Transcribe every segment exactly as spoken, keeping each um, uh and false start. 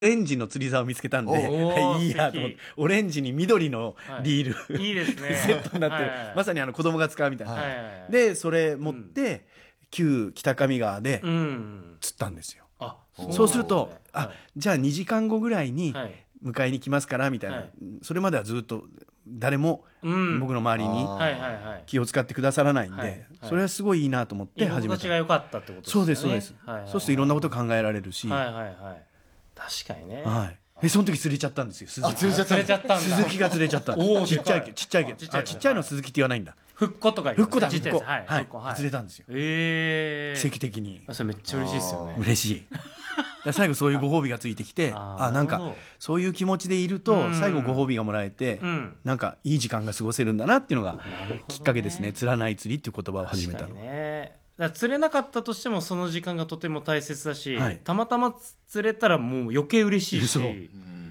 オレンジの釣り竿を見つけたんで、 おいいやと思って、オレンジに緑のリール、 はい、いいですねセットになってる、 はいはいはい、 まさにあの子供が使うみたいな、 はいはいはい、 でそれ持って、うん、旧北上川で釣ったんですよ、 うん、あそ, そうすると、ね、あ、 はい、 じゃあにじかんごぐらいに迎えに来ますからみたいな、はい、それまではずっと誰も僕の周りに気を使ってくださらないんで、はいはいはい、それはすごいいいなと思って始めた。居心地が良かったってことですね。そうですそうです、 はいはいはい、そうするといろんなこと考えられるし、 はいはいはい、確かにね、 はい、でその時釣れちゃったんですよ。鈴木あ、釣れちゃったんだ。 鈴木が釣れちゃった。おちっちゃいけちっちゃいけあちっちゃいの鈴木って言わないんだ。 ふっことかふっこだふっこ、 はいはい、釣れたんですよ。 え奇跡的に。 それめっちゃ嬉しいですよね。 嬉しい。最後そういうご褒美がついてきて、ああなんかそういう気持ちでいると最後ご褒美がもらえて、うん、なんかいい時間が過ごせるんだなっていうのがきっかけですね。釣らない釣りっていう言葉を始めたの。 ね、だから釣れなかったとしてもその時間がとても大切だし、はい、たまたま釣れたらもう余計嬉しいし、うん、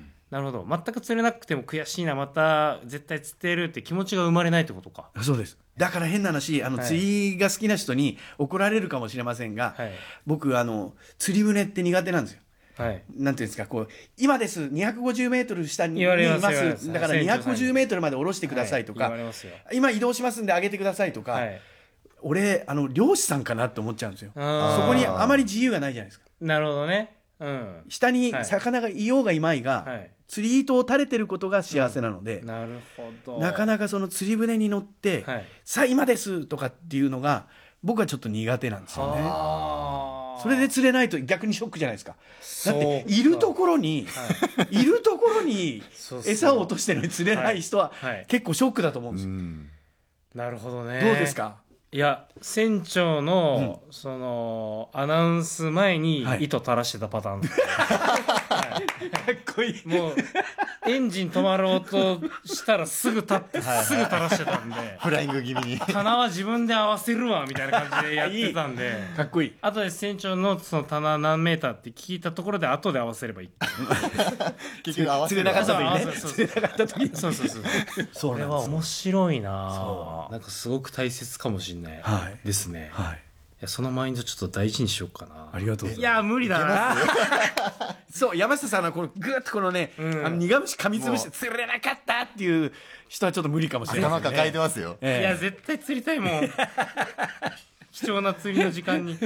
なるほど。全く釣れなくても悔しいな、また絶対釣ってやるって気持ちが生まれないってことか。 そうです。だから変な話、あの釣りが好きな人に怒られるかもしれませんが、はい、僕あの釣り船って苦手なんですよ。はい、なんていうんですか、こう今ですにひゃくごじゅうメートル下にいますだからにひゃくごじゅうメートルまで下ろしてくださいとか、はい、今移動しますんで上げてくださいとか、はい、俺あの漁師さんかなって思っちゃうんですよ。そこにあまり自由がないじゃないですか。 なるほどね、うん、 下に魚がいようがいまいが、はい、釣り糸を垂れてることが幸せなので、うん、 なるほど。 なかなかその釣り船に乗って、はい、さあ今ですとかっていうのが僕はちょっと苦手なんですよね。それで釣れないと逆にショックじゃないですか。だっているところに、はい、いるところに餌を落としてるのに釣れない人は結構ショックだと思うんですよ。はいはい、 なるほどね。 どうですか。 いや船長の、うん、そのアナウンス前に糸垂らしてたパターン、はい、 かっこいい。 もうエンジン止まろうとしたらすぐ立ってすぐ垂らしてたんでフライング気味に棚は自分で合わせるわみたいな感じでやってたんでいいかっこいい。 あとで船長のその棚何メーターって聞いたところで後で合わせればいい結局合わせれなかった時にね。 釣れなかった時にそうそうそうそれは面白いな。なんかすごく大切かもしれない、はい、ですね、はい、いやそのマインドちょっと大事にしようかな。 ありがとうございます。 いや無理だなそう山下さんはこのグッとこのね、うん、あの苦虫噛みつぶして釣れなかったっていう人はちょっと無理かもしれないですね。 頭抱えてますよ、 ええ、いや絶対釣りたいもん貴重な釣りの時間にい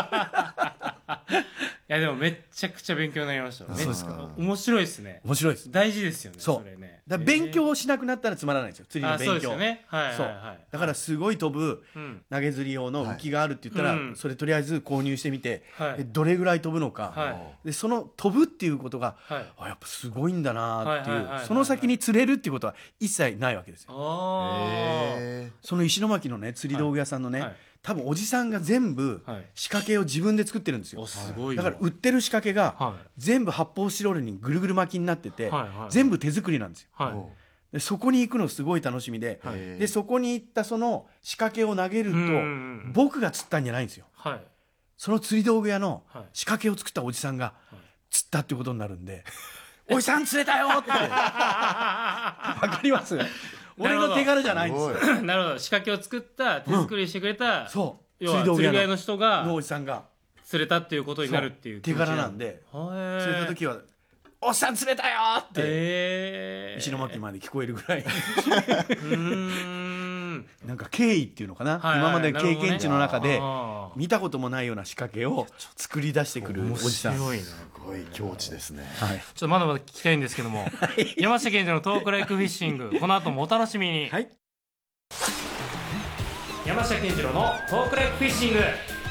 やでもめっちゃくちゃ勉強になりました。そうですか。面白いですね。 面白いです。 大事ですよね。 そうそれね。 だ勉強をしなくなったらつまらないんですよ。釣りの勉強。 そうですよね。はいはいはい。 だからすごい飛ぶ投げ釣り用の浮きがあるって言ったら、はい、それとりあえず購入してみて、はい、どれぐらい飛ぶのか、はい、でその飛ぶっていうことが、はい、あやっぱすごいんだなっていう、その先に釣れるっていうことは一切ないわけですよ。あその石巻のね釣り道具屋さんのね、はいはい、多分おじさんが全部仕掛けを自分で作ってるんですよ。すごい。だから売ってる仕掛けが全部発泡スチロールにぐるぐる巻きになってて、はいはい、全部手作りなんですよ、はい、でそこに行くのすごい楽しみで、はい、でそこに行ったその仕掛けを投げると僕が釣ったんじゃないんですよ、はい、その釣り道具屋の仕掛けを作ったおじさんが釣ったってことになるんで、はい、おじさん釣れたよってわかります俺の手軽じゃないんですよ。 なるほど。仕掛けを作った手作りしてくれた、うん、 そう要は釣り具屋の人がのおじさんが釣れたっていうことになるっていう手柄なんで、釣れた時はおっさん釣れたよって、えー、石巻まで聞こえるぐらいうんなんか敬意っていうのかな、はいはい、今まで経験値の中で見たこともないような仕掛けを作り出してくるおじさん。 面白いな。 すごい境地ですね、 はい、ちょっとまだまだ聞きたいんですけども、はい、山下健二のトークライクフィッシングこの後もお楽しみに、はい、山下健二のトークライクフィッシング。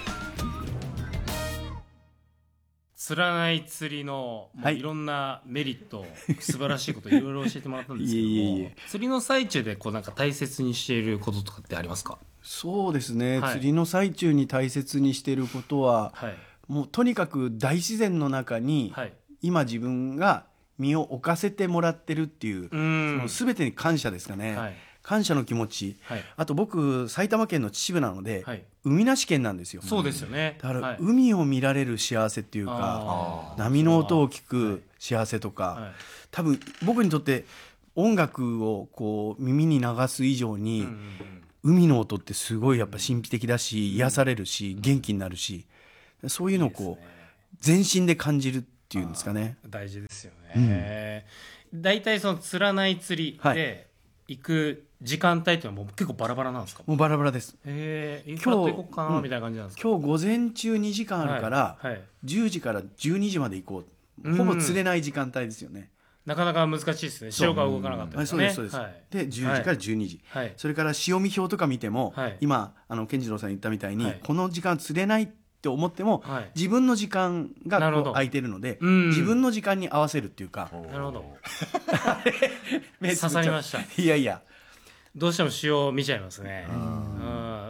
釣らない釣りの、はい、いろんなメリット素晴らしいこといろいろ教えてもらったんですけどもいえいえいえ、釣りの最中でこうなんか大切にしていることとかってありますか？ そうですね、はい、釣りの最中に大切にしていることは、はい、もうとにかく大自然の中に、はい、今自分が身を置かせてもらってるっていう、うんその全てに感謝ですかね、はい、感謝の気持ち、はい、あと僕埼玉県の秩父なので、はい、海なし県なんですよ。 そうですよね。 だから海を見られる幸せっていうか、はい、波の音を聞く幸せとか、はい、多分僕にとって音楽をこう耳に流す以上に、うんうんうん、海の音ってすごいやっぱ神秘的だし、うん、癒されるし元気になるし、そういうのをこう全身で感じるっっていうんですかね。 大事ですよね。だいたいその釣らない釣りで行く時間帯っていうのはもう結構バラバラなんですか？ もうバラバラです。 へえ、今日行こうかなみたいな感じなんですか？ 今日午前中にじかんあるから、はいはい、じゅうじからじゅうにじまで行こう。ほぼ釣れない時間帯ですよね。 なかなか難しいですね。潮が動かなかったですね。 そうですそうです、はい、でじゅうじからじゅうにじ、はい、それから潮見表とか見ても、はい、今あの健次郎さん言ったみたいに、はい、この時間釣れないって思っても、はい、自分の時間がこう空いてるので、自分の時間に合わせるっていうか。 なるほど刺さりました。 いやいや、 どうしても潮を見ちゃいますね。うん、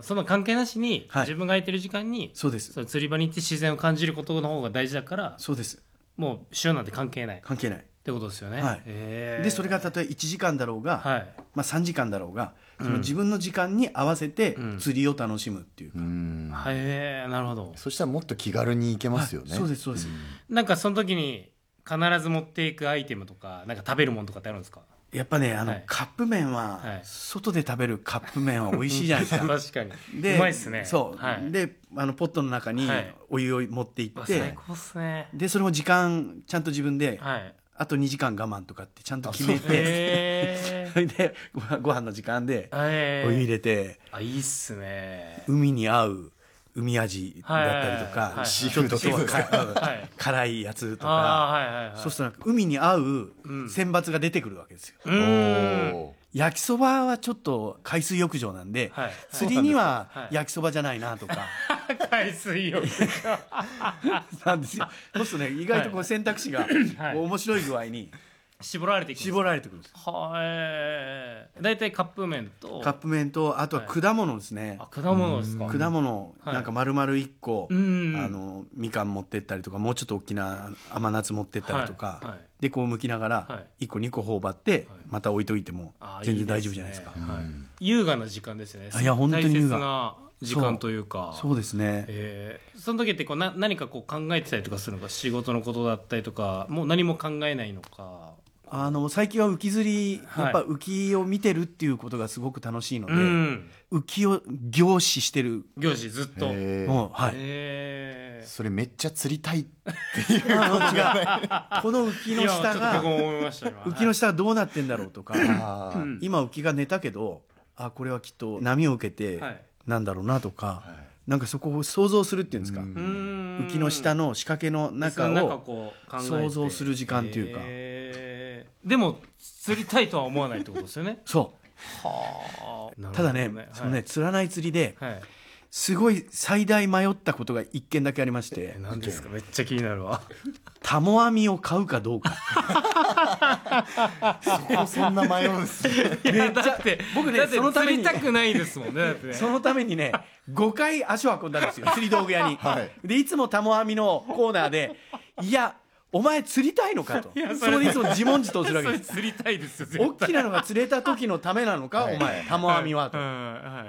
その関係なしに、はい、自分が空いてる時間にそうです、 その釣り場に行って自然を感じることの方が大事だから。 そうです。 もう潮なんて関係ない関係ないってことですよね。 はい、でそれがたとえいちじかんだろうが、はい、まあ、さんじかんだろうが、その自分の時間に合わせて釣りを楽しむっていうか、うん、 へえ、なるほど。 そしたらもっと気軽に行けますよね。 そうですそうです、 うん、なんかその時に必ず持っていくアイテムとか、なんか食べるものとかってあるんですか？ やっぱね、あの、はい、カップ麺は、はい、外で食べるカップ麺は美味しいじゃないですか。 確かに。でうまいっすね。 そう、はい、であのポットの中にお湯を持っていって、はい、最高っすね。でそれも時間ちゃんと自分で、はい、あとにじかん我慢とかってちゃんと決めて、それでご飯の時間でお湯入れて、 あ、いいっすね。 海に合う海味だったりとか、ちょっと辛いやつとか、そうしたら海に合う選抜が出てくるわけですよ。焼きそばはちょっと海水浴場なんで、釣りには焼きそばじゃないなとか。 海水浴場なんですよ。そうするとね、意外とこう選択肢が面白い具合に絞られていくんです。 絞られてくるんです。 はい。だいたいカップ麺とカップ麺と、あとは果物ですね。 あ、果物ですか。 果物なんか丸々いっこ、あのみかん持ってったりとか、もうちょっと大きな甘夏持ってったりとかで、こう剥きながらいっこにこ頬張ってまた置いといても全然大丈夫じゃないですか。 優雅な時間ですよね。 いや本当に優雅な時間というか。 そうですね。 えー、その時ってこうな何かこう考えてたりとかするのか、仕事のことだったりとか、もう何も考えないのか。 あの最近は浮き釣り、やっぱ浮きを見てるっていうことがすごく楽しいので、うん、浮きを凝視してる。 凝視ずっと。 もう、はい。 それめっちゃ釣りたいっていう感じがこの浮きの下が浮きの下がどうなってんだろうとか、今浮きが寝たけど、あ、これはきっと波を受けてなんだろうなとか、はい、なんかそこを想像するっていうんですか、浮きの下の仕掛けの中を想像する時間っていうか。 でも釣りたいとは思わないってことですよね。 そうはあ。ただね、はい、そのね釣らない釣りで、はい、すごい最大迷ったことが一件だけありまして。 何ですか？めっちゃ気になるわ。 タモ網を買うかどうか。 そこそんな迷うんですね。 いやだって僕ね、そのために釣りたくないですもんね。だってね、 そのためにねごかい足を運んだんですよ、釣り道具屋に。はい、でいつもタモ網のコーナーで、いやお前釣りたいのかと、そこでいつも自問自答するわけです。 釣りたいですよ。 大きなのが釣れた時のためなのか、はい、お前タモ網はと、はい、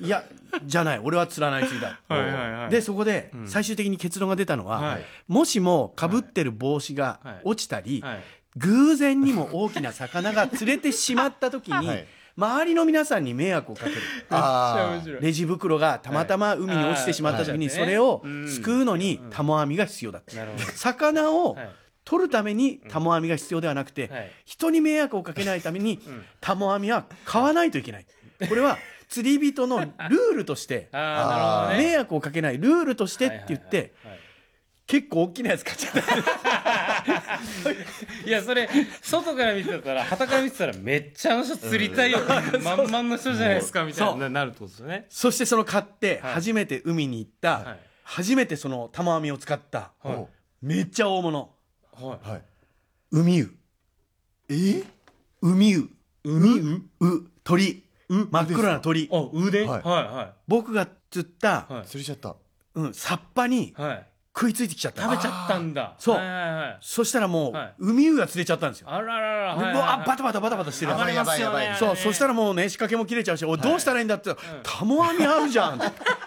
いやじゃない、俺は釣らない釣りだ。はいはいはい、でそこで最終的に結論が出たのは、はい、もしもかぶってる帽子が落ちたり、はいはい、偶然にも大きな魚が釣れてしまった時に、はい、周りの皆さんに迷惑をかける。あレジ袋がたまたま海に落ちてしまった時にそれを救うのにタモ網が必要だった。魚を取るためにタモ網が必要ではなくて、人に迷惑をかけないためにタモ網は買わないといけない。これは釣り人のルールとして迷惑をかけないルールとしてって言って結構大きなやつ買っちゃった。 いやそれ外から見てたら、傍から見てたらめっちゃあの人釣りたいよ、満々の人じゃないですかみたいななるってことですよね。 そしてその買って初めて海に行った、はい、初めてそのタモ網を使った、はい、めっちゃ大物、はい、海ウ。 え海ウ海ウう鳥、真っ黒な鳥。 あ、ウで、はいはい、 僕が釣った、 はい、釣れちゃった、 うん、サッパに、はい、食いついてきちゃった。 食べちゃったんだ。 そう、はいはいはい、そしたらもう、はい、海ウが釣れちゃったんですよ。 あららら、 はいはいはい、あバタバタバタバタしてる。 やばいやばいやばい。 そう、そしたらもうね仕掛けも切れちゃうし、おいどうしたらいいんだって、タモ網あるじゃん。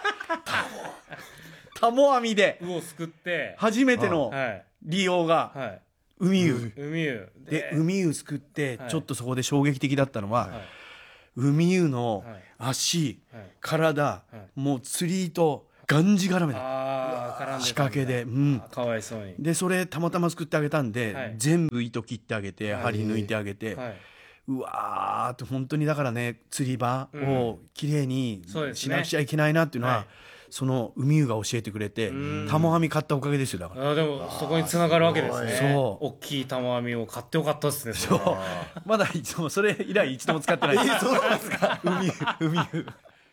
タモ網でウをすくって初めての利用が海ウ。 海ウで海ウすくって、ちょっとそこで衝撃的だったのは、海ウの足、体、もう釣り糸、 がんじがらめだ。 ああ絡んでたんだ。 仕掛けで、うん、 かわいそうに。 でそれたまたますくってあげたんで、 はい、 全部糸切ってあげて、針抜いてあげて、 はい、 うわーって本当にだからね釣り場をきれいにしなくちゃいけないなっていうのは、うん、その海湯が教えてくれて、タモ網買ったおかげですよ。だからあでもそこに繋がるわけですね。 そう大きいタモ網を買ってよかったですね。 そうまだいつもそれ以来一度も使ってないです。 そうなんですか。 海湯海湯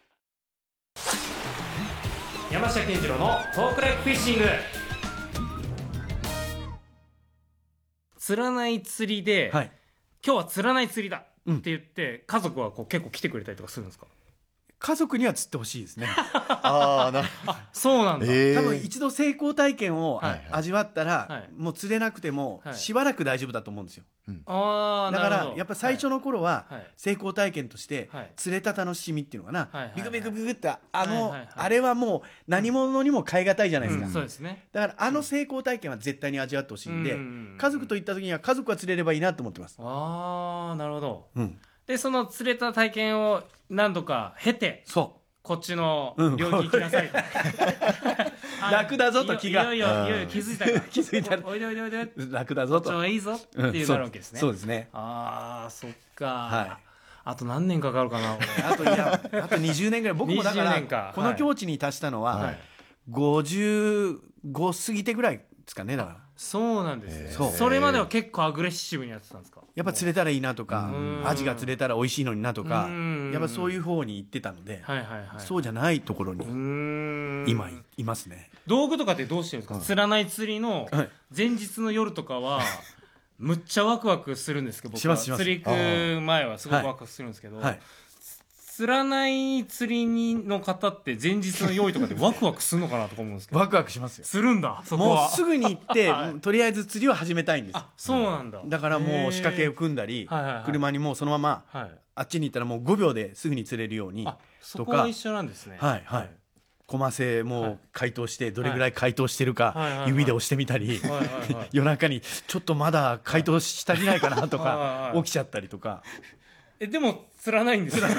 山下健二郎のトークライフフィッシング。釣らない釣りで、はい、今日は釣らない釣りだって言って、うん、家族はこう結構来てくれたりとかするんですか？ 家族には釣ってほしいですね。 あなるほど。そうなんだ、 えー、多分一度成功体験を味わったら、はいはい、もう釣れなくてもしばらく大丈夫だと思うんですよ、はい、あだからやっぱ最初の頃は成功体験として釣れた楽しみっていうのかな、はい、ビクビクビクってあの、はいはいはい、あれはもう何者にも代え難いじゃないですか、うん、 そうですね。 だからあの成功体験は絶対に味わってほしいんで、うん、家族と行った時には家族は釣れればいいなと思ってます。 ああなるほど、 うん、 でその釣れた体験を何度か経て、 そうこっちの領域行きなさい、 うん、楽だぞと気がいよいよいよいよ気づいたから気づいたらおいでおいでおいで楽だぞとこっちはいいぞっていうなるわけですね、 うん、そうですね。 ああそっか、 はい、 あと何年かかるかなあといやあとにじゅうねんぐらい。僕もだからかこの境地に達したのは、はい、ごじゅうご過ぎてぐらいですかね。だからそうなんですね。そ, それまでは結構アグレッシブにやってたんですか？ やっぱ釣れたらいいなとか、アジが釣れたら美味しいのになとか、やっぱそういう方に行ってたので、はいはいはい、そうじゃないところに今いますね。 道具とかってどうしてるんですか？釣らない釣りの前日の夜とかはむっちゃワクワクするんですけど、僕は釣り行く前はすごくワクワクするんですけど、はいはい、釣らない釣りにの方って前日の用意とかでワクワクするのかなとか思うんですけど。 ワクワクしますよ。 するんだ。そこはもうすぐに行って、はい、とりあえず釣りを始めたいんです。 あ、そうなんだ。 だからもう仕掛けを組んだり、はいはいはい、車にもうそのまま、はい、あっちに行ったらもうごびょうですぐに釣れるようにとか。 そこは一緒なんですね。 はいはい。コマセも解凍してどれぐらい解凍してるか指で押してみたり、夜中にちょっとまだ解凍し足りないかなとか起きちゃったりとか。 えでも釣らないんですよね。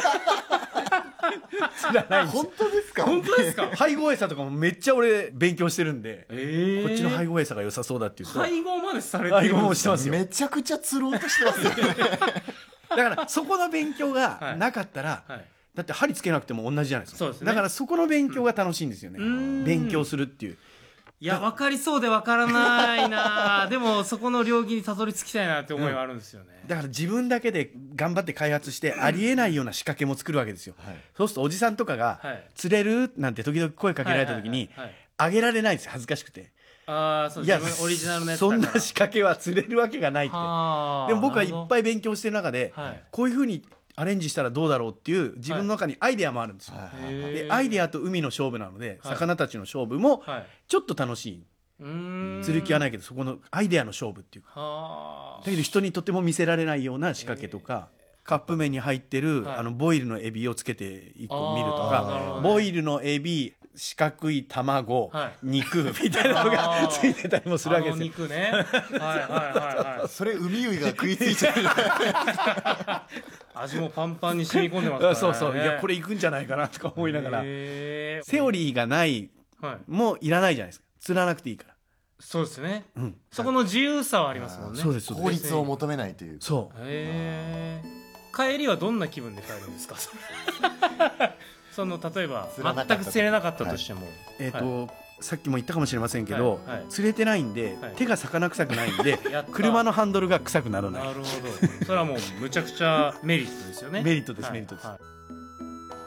釣らないんです。 本当ですか？ 本当ですか？ 配合餌とかもめっちゃ俺勉強してるんで、えー、こっちの配合餌が良さそうだっていうと配合までされてるんですか？ 配合もしてますよ。 めちゃくちゃ釣ろうとしてますよね。 だからそこの勉強がなかったら、はいはい、だって針つけなくても同じじゃないですか。そうですね。だからそこの勉強が楽しいんですよね、うん、勉強するっていう。 いや分かりそうで分からないな。でもそこの領域にたどり着きたいなって思いはあるんですよね、 うん、だから自分だけで頑張って開発してありえないような仕掛けも作るわけですよ、はい、そうするとおじさんとかが、はい、釣れるなんて時々声かけられた時にあげられないんですよ、恥ずかしくて。 あそういやオリジナルのやつだからそんな仕掛けは釣れるわけがないって。でも僕はいっぱい勉強してる中で、はい、こういうふうにアレンジしたらどうだろうっていう自分の中にアイデアもあるんですよ、はい、でアイデアと海の勝負なので、はい、魚たちの勝負もちょっと楽しい、うーん釣る気はないけどそこのアイデアの勝負っていうか、はだけど人にとても見せられないような仕掛けとか、カップ麺に入ってる、はい、あのボイルのエビをつけていっこ見るとか、ボイルのエビ四角い卵、はい、肉みたいなのがついてたりもするわけですよ。 肉ね。はいはいはいはい。 それ海湯が食いついちゃう。味もパンパンに染み込んでますからね。 そうそう。いやこれいくんじゃないかなとか思いながら。セオリーがない、はい、もういらないじゃないですか。釣らなくていいから。 そうですね、うん、そこの自由さはありますもんね。 そうですそうです。 効率を求めないという。 そうへー。帰りはどんな気分で帰るんですか？その例えば全く釣れなかったとしても、はい、 えーとはい、さっきも言ったかもしれませんけど、はいはい、釣れてないんで、はい、手が魚臭くないんで車のハンドルが臭くならない。 なるほど。それはもうむちゃくちゃメリットですよね。 メリットです、はい、メリットです、はい。